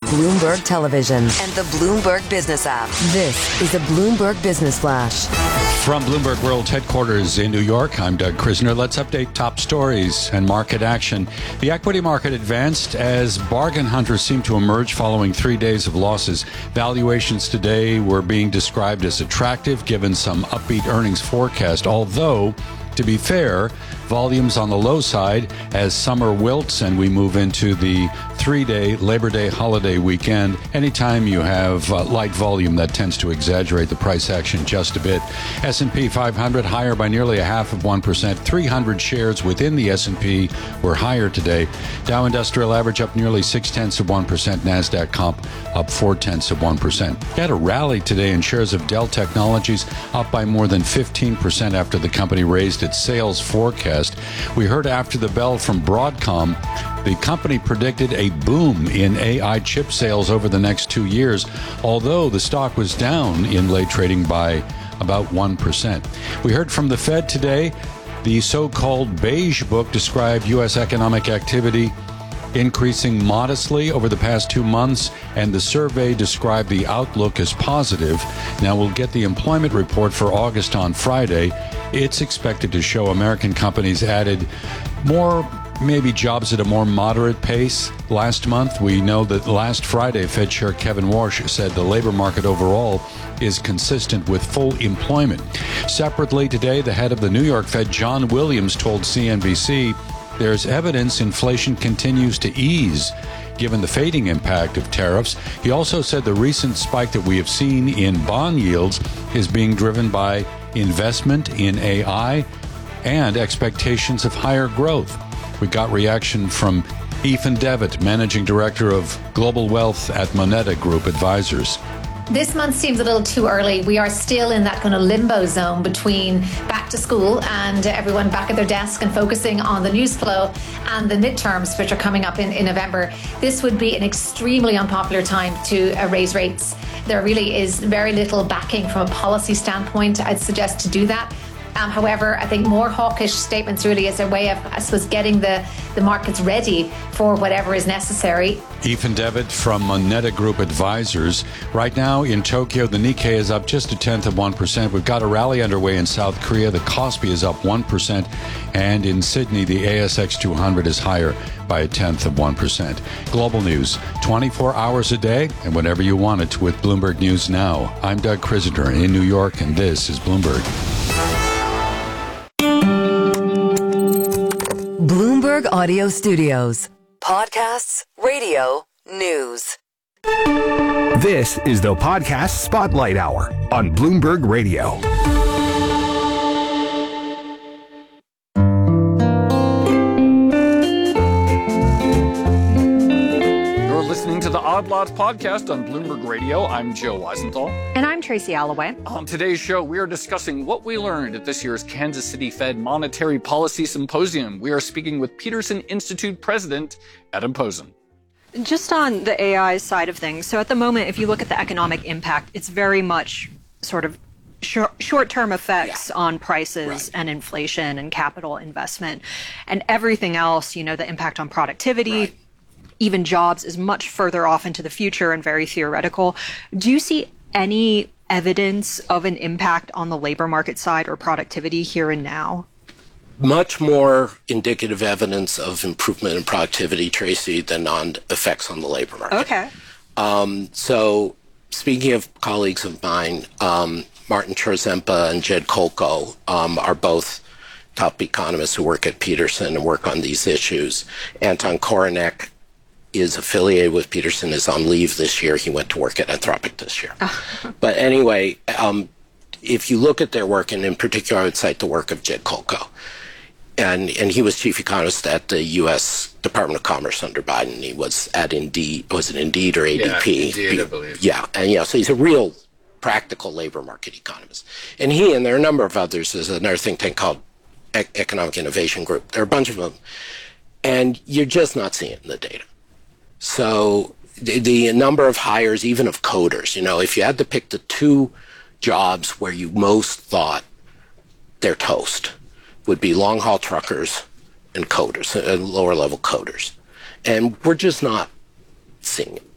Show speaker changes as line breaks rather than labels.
Bloomberg Television,
and the Bloomberg Business app.
This is a Bloomberg Business Flash.
From Bloomberg World Headquarters in New York, I'm Doug Krisner. Let's update top stories and market action. The equity market advanced as bargain hunters seem to emerge following 3 days of losses. Valuations today were being described as attractive given some upbeat earnings forecast, although, to be fair, volumes on the low side as summer wilts and we move into the 3-day Labor Day holiday weekend. Anytime you have light volume, that tends to exaggerate the price action just a bit. S&P 500 higher by nearly 0.5%. 300 shares within the S&P were higher today. Dow Industrial Average up nearly 0.6%. NASDAQ comp up 0.4%. Had a rally today in shares of Dell Technologies, up by more than 15% after the company raised its sales forecast. We heard after the bell from Broadcom, the company predicted a boom in AI chip sales over the next 2 years, although the stock was down in late trading by about 1%. We heard from the Fed today. The so-called Beige Book described U.S. economic activity increasing modestly over the past 2 months, and the survey described the outlook as positive. Now we'll get the employment report for August on Friday. It's expected to show American companies added more, maybe jobs at a more moderate pace. Last month, we know that last Friday, Fed Chair Kevin Warsh said the labor market overall is consistent with full employment. Separately today, the head of the New York Fed, John Williams, told CNBC there's evidence inflation continues to ease given the fading impact of tariffs. He also said the recent spike that we have seen in bond yields is being driven by investment in AI and expectations of higher growth. We got reaction from Ethan Devitt, Managing Director of Global Wealth at Moneta Group Advisors.
This month seems a little too early. We are still in that kind of limbo zone between back to school and everyone back at their desk and focusing on the news flow and the midterms, which are coming up in November. This would be an extremely unpopular time to raise rates. There really is very little backing from a policy standpoint, I'd suggest, to do that. However, I think more hawkish statements really is a way of, I suppose, getting the markets ready for whatever is necessary.
Ethan Devitt from Moneta Group Advisors. Right now in Tokyo, the Nikkei is up just 0.1%. We've got a rally underway in South Korea. The Kospi is up 1%. And in Sydney, the ASX 200 is higher by 0.1%. Global news, 24 hours a day and whenever you want it with Bloomberg News Now. I'm Doug Krisner in New York, and this is Bloomberg.
Bloomberg Audio Studios.
Podcasts, radio, news.
This is the Podcast Spotlight Hour on Bloomberg Radio.
You're listening to the Odd Lots podcast on Bloomberg Radio. I'm Joe Weisenthal.
And I'm Tracy Alloway.
On today's show, we are discussing what we learned at this year's Kansas City Fed Monetary Policy Symposium. We are speaking with Peterson Institute President Adam Posen.
Just on the AI side of things, so at the moment, if you look at the economic impact, it's very much sort of short-term effects on prices and inflation and capital investment. And everything else, you know, the impact on productivity, even jobs, is much further off into the future and very theoretical. Do you see any evidence of an impact on the labor market side or productivity here and now?
Much more indicative evidence of improvement in productivity, Tracy, than on effects on the labor market.
Okay.
So speaking of colleagues of mine, Martin Czerempa and Jed Kolko are both top economists who work at Peterson and work on these issues. Anton Koronek is affiliated with Peterson, is on leave this year. He went to work at Anthropic this year. But anyway, if you look at their work, and in particular I would cite the work of Jed Kolko, and he was chief economist at the U.S. Department of Commerce under Biden. He was at Indeed, was it Indeed or ADP?
Yeah, Indeed, I believe.
Yeah, and so he's a real practical labor market economist. And he, and there are a number of others, there's another think tank called Economic Innovation Group. There are a bunch of them. And you're just not seeing it in the data. So the number of hires, even of coders, you know, if you had to pick the two jobs where you most thought they're toast, would be long-haul truckers and coders, lower-level coders. And we're just not seeing it.